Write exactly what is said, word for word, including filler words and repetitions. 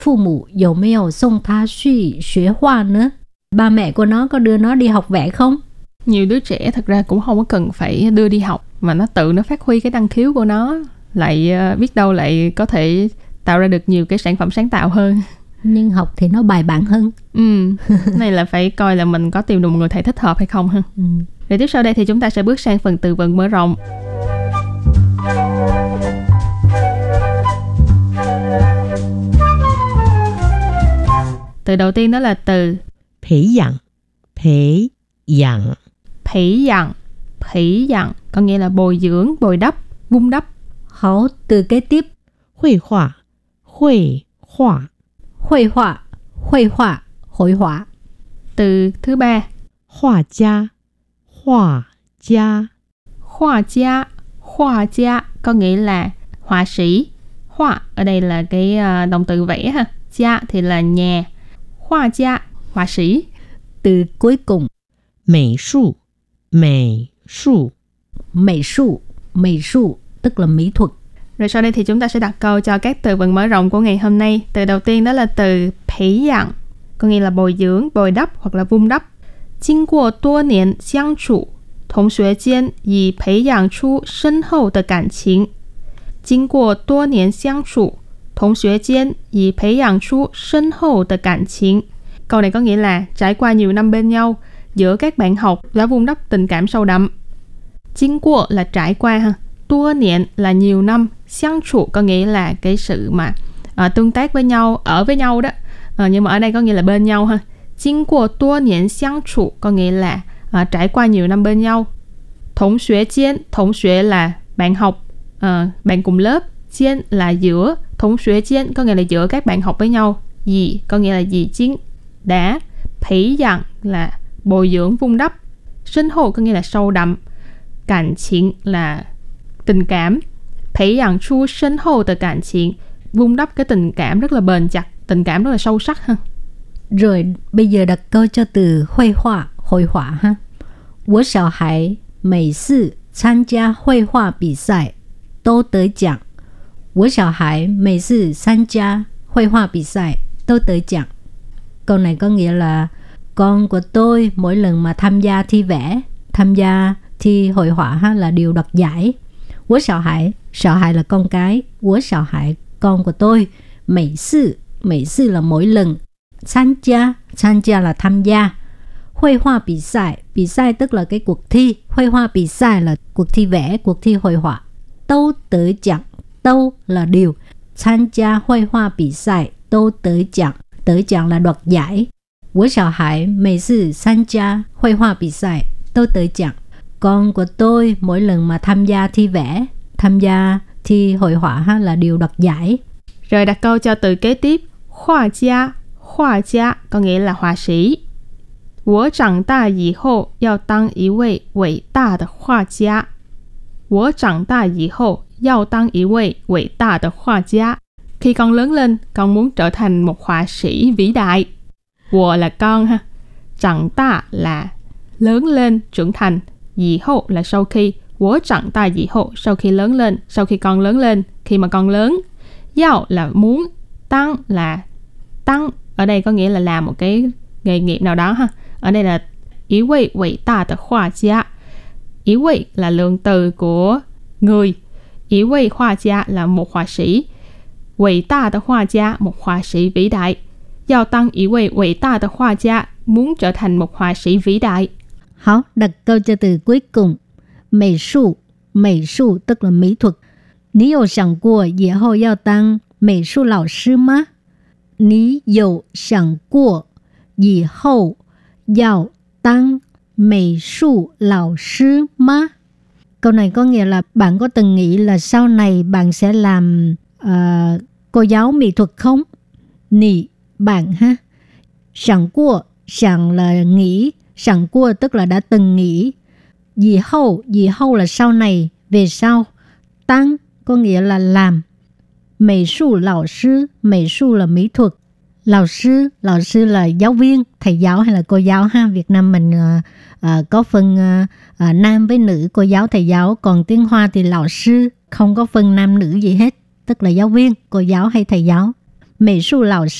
父母有没有送他去学画呢? Ba mẹ của nó có đưa nó đi học vẽ không? Nhiều đứa trẻ thật ra cũng không có cần phải đưa đi học, mà nó tự nó phát huy cái năng khiếu của nó, lại biết đâu lại có thể tạo ra được nhiều cái sản phẩm sáng tạo hơn. Nhưng học thì nó bài bản hơn. Ừ, này là phải coi là mình có tìm được một người thầy thích hợp hay không ha. Ừ. Rồi tiếp sau đây thì chúng ta sẽ bước sang phần từ vựng mở rộng. Từ đầu tiên đó là từ 培养培养培养 培养có nghĩa là bồi dưỡng, bồi đắp, vun đắp. Hảo, từ kế tiếp 绘画绘画绘画 绘画 hội họa. Từ thứ ba 画家画家 Họa gia, họa gia có nghĩa là họa sĩ. Họa ở đây là cái động từ vẽ ha. Gia thì là nhà. Họa gia, họa sĩ. Từ cuối cùng 美术美术 mỹ术, mỹ术tức là mỹ thuật. Rồi sau đây thì chúng ta sẽ đặt câu cho các từ vựng mở rộng của ngày hôm nay. Từ đầu tiên đó là từ 培养 có nghĩa là bồi dưỡng, bồi đắp hoặc là vun đắp. 经过多年相处同学间已培养出深厚的感情。经过多年相处，同学间已培养出深厚的感情。 Câu này có nghĩa là trải qua nhiều năm bên nhau, giữa các bạn học đã vun đắp tình cảm sâu đậm. 经过 là trải qua ha, 多年 là nhiều năm, 相处 có nghĩa là cái sự mà à, tương tác với nhau, ở với nhau đó. À, nhưng mà ở đây có nghĩa là bên nhau ha. 经过多年相处 có nghĩa là à, trải qua nhiều năm bên nhau. 同学间 同学 là bạn học, à, bạn cùng lớp. 间 là giữa, 同学间 có nghĩa là giữa các bạn học với nhau. gì có nghĩa là gì chính đã. 培养 là bồi dưỡng, vun đắp. 深厚 có nghĩa là sâu đậm. 感情 là tình cảm. 培养出深厚的感情 vun đắp cái tình cảm rất là bền chặt, tình cảm rất là sâu sắc ha. Rồi bây giờ đặt câu cho từ 绘画 hội họa ha. 我小孩每次参加绘画比赛都得奖。我小孩每次参加绘画比赛都得奖. Câu này có nghĩa là con của tôi mỗi lần mà tham gia thi vẽ, tham gia thi hội họa ha, là đều đoạt giải. 我小孩 小孩 là con cái. 我小孩 con của tôi. 每次 每次 là mỗi lần. 参加 参加 là tham gia. 绘画比赛 比赛 tức là cái cuộc thi. 绘画比赛 là cuộc thi vẽ, cuộc thi hội họa. 都得奖 都 là điều. 参加绘画比赛都得奖 得奖 là đoạt giải. 我小孩每次参加绘画比赛都得奖. Con của tôi mỗi lần mà tham gia thi vẽ, tham gia thi hội họa ha, là đều đoạt giải. Rồi đặt câu cho từ kế tiếp. Họa gia, họa gia có nghĩa là họa sĩ. 我长大以后要当一位伟大的画家。我长大以后要当一位伟大的画家. Khi con lớn lên, con muốn trở thành một họa sĩ vĩ đại. 我 là con ha. 长大 là lớn lên, trưởng thành. 以后 là sau khi. 我长大以后 sau khi lớn lên, sau khi con lớn lên, khi mà con lớn. 要 là muốn, tăng là tăng, ở đây có nghĩa là làm một cái nghề nghiệp nào đó ha. Ở đây là 一位伟大的画家. 一位 là lượng từ của người. 一位画家 là một họa sĩ. 伟大的画家 một họa sĩ vĩ đại. 要当一位伟大的画家 muốn trở thành một họa sĩ vĩ đại. Hảo, đặt câu cho từ cuối cùng. 美术 美术 tức là mỹ thuật. 你有想过以后要当美术老师吗？你有想过以后要当美术老师吗? Câu này có nghĩa là bạn có từng nghĩ là sau này bạn sẽ làm uh, cô giáo mỹ thuật không? Nì, bạn ha. Sẵn qua, sẵn là nghĩ, sẵn qua tức là đã từng nghĩ. Dì hậu, dì hậu là sau này, về sau. Tăng có nghĩa là làm. Mỹ术lão sư, mỹ术là mỹ thuật. Lão sư, lão sư là giáo viên, thầy giáo hay là cô giáo ha. Việt Nam mình uh, uh, có phân uh, uh, nam với nữ, cô giáo, thầy giáo. Còn tiếng Hoa thì lão sư không có phân nam nữ gì hết, tức là giáo viên, cô giáo hay thầy giáo. 美术老师